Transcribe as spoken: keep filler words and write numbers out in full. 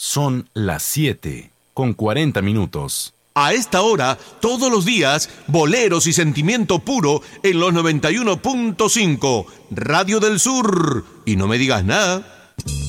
Son las siete con cuarenta minutos. A esta hora, todos los días, boleros y sentimiento puro en los noventa y uno punto cinco, Radio del Sur. Y no me digas nada.